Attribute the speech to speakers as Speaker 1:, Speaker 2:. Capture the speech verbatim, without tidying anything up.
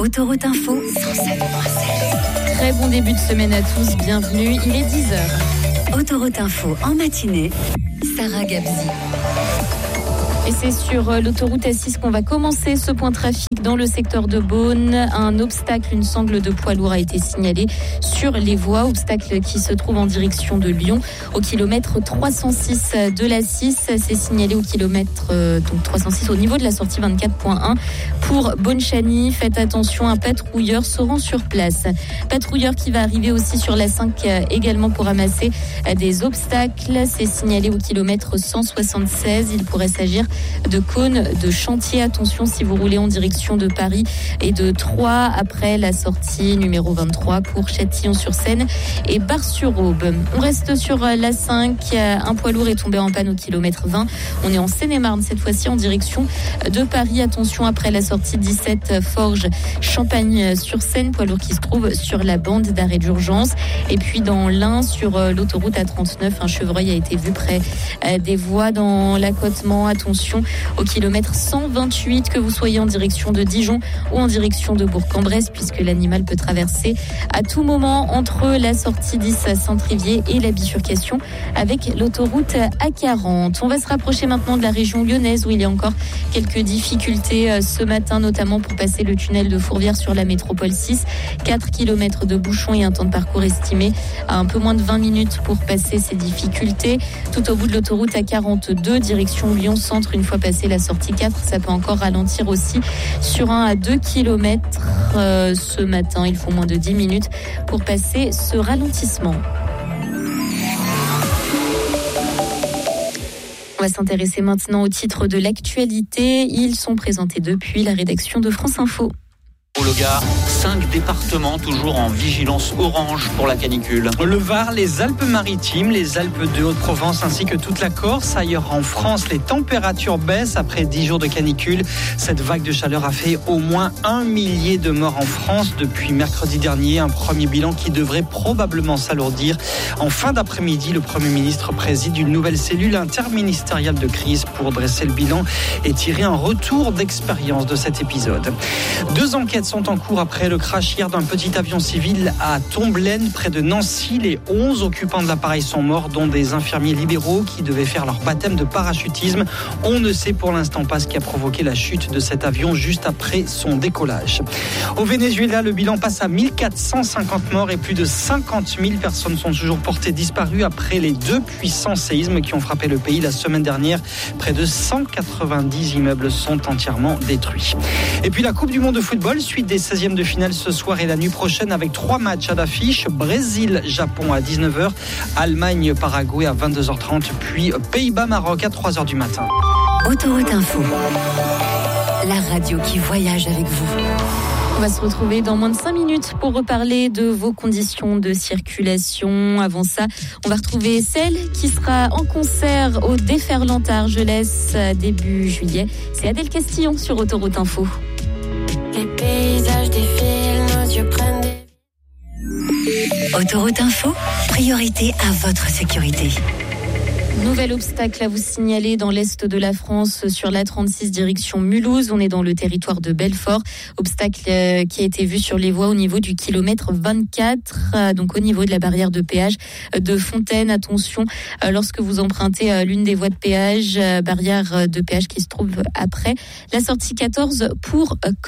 Speaker 1: Autoroute Info cent sept virgule sept.
Speaker 2: Très bon début de semaine à tous, bienvenue, il est dix heures.
Speaker 1: Autoroute Info en matinée, Sarah Gabzi.
Speaker 2: Et c'est sur l'autoroute A six qu'on va commencer ce point trafic dans le secteur de Beaune. Un obstacle, une sangle de poids lourd a été signalée sur les voies. Obstacle qui se trouve en direction de Lyon au kilomètre trois cent six de l'A six. C'est signalé au kilomètre donc trois cent six au niveau de la sortie vingt-quatre point un. Pour Bonne-Chany, faites attention, un patrouilleur se rend sur place. Patrouilleur qui va arriver aussi sur l'A cinq également pour ramasser des obstacles. C'est signalé au kilomètre cent soixante-seize. Il pourrait s'agir de cônes de chantier. Attention si vous roulez en direction de Paris et de Troyes après la sortie numéro vingt-trois pour Châtillon-sur-Seine et Bar-sur-Aube. On reste sur l'A cinq. Un poids lourd est tombé en panne au kilomètre vingt. On est en Seine-et-Marne cette fois-ci en direction de Paris. Attention après la sortie dix-sept Forges Champagne-sur-Seine. Poids lourd qui se trouve sur la bande d'arrêt d'urgence. Et puis dans l'Ain, sur l'autoroute A trente-neuf, un chevreuil a été vu près des voies dans l'accotement. Attention au kilomètre cent vingt-huit, que vous soyez en direction de Dijon ou en direction de Bourg-en-Bresse, puisque l'animal peut traverser à tout moment entre la sortie dix à Saint-Trivier et la bifurcation avec l'autoroute A quarante. On va se rapprocher maintenant de la région lyonnaise où il y a encore quelques difficultés ce matin, notamment pour passer le tunnel de Fourvière sur la métropole six. quatre kilomètres de bouchons et un temps de parcours estimé à un peu moins de vingt minutes pour passer ces difficultés. Tout au bout de l'autoroute A quarante-deux, direction Lyon-Centre. Une fois passé la sortie quatre, ça peut encore ralentir aussi sur un à deux kilomètres euh, ce matin. Il faut moins de dix minutes pour passer ce ralentissement. On va s'intéresser maintenant aux titres de l'actualité. Ils sont présentés depuis la rédaction de France Info.
Speaker 3: Au Gard, cinq départements toujours en vigilance orange pour la canicule.
Speaker 4: Le Var, les Alpes-Maritimes, les Alpes de Haute-Provence ainsi que toute la Corse. Ailleurs en France, les températures baissent après dix jours de canicule. Cette vague de chaleur a fait au moins un millier de morts en France depuis mercredi dernier. Un premier bilan qui devrait probablement s'alourdir. En fin d'après-midi, le Premier ministre préside une nouvelle cellule interministérielle de crise pour dresser le bilan et tirer un retour d'expérience de cet épisode. Deux enquêtes sont en cours après le crash hier d'un petit avion civil à Tomblaine, près de Nancy. Les onze occupants de l'appareil sont morts, dont des infirmiers libéraux qui devaient faire leur baptême de parachutisme. On ne sait pour l'instant pas ce qui a provoqué la chute de cet avion juste après son décollage. Au Venezuela, le bilan passe à mille quatre cent cinquante morts et plus de cinquante mille personnes sont toujours portées disparues après les deux puissants séismes qui ont frappé le pays la semaine dernière. Près de cent quatre-vingt-dix immeubles sont entièrement détruits. Et puis la Coupe du Monde de football, suite des seizièmes de finale ce soir et la nuit prochaine avec trois matchs à l'affiche. Brésil-Japon à dix-neuf heures, Allemagne-Paraguay à vingt-deux heures trente, puis Pays-Bas-Maroc à trois heures du matin.
Speaker 1: Autoroute Info, la radio qui voyage avec vous.
Speaker 2: On va se retrouver dans moins de cinq minutes pour reparler de vos conditions de circulation. Avant ça, on va retrouver celle qui sera en concert au Déferlant à Argelès début juillet. C'est Adèle Castillon sur Autoroute Info.
Speaker 5: Les paysages défilent, nos yeux prennent des...
Speaker 1: Autoroute Info, priorité à votre sécurité.
Speaker 2: Nouvel obstacle à vous signaler dans l'est de la France sur l'A trente-six direction Mulhouse. On est dans le territoire de Belfort. Obstacle euh, qui a été vu sur les voies au niveau du kilomètre vingt-quatre, euh, donc au niveau de la barrière de péage de Fontaine. Attention euh, lorsque vous empruntez euh, l'une des voies de péage, euh, barrière de péage qui se trouve après la sortie quatorze pour euh,